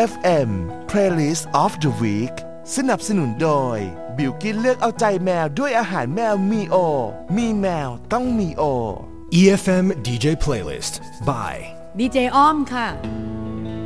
EFM Playlist of the Week สนับสนุนโดยบิลกินเลือกเอาใจแมวด้วยอาหารแมวมีโอมีแมวต้องมีโอ EFM DJ Playlist by ดีเจอ้อมค่ะ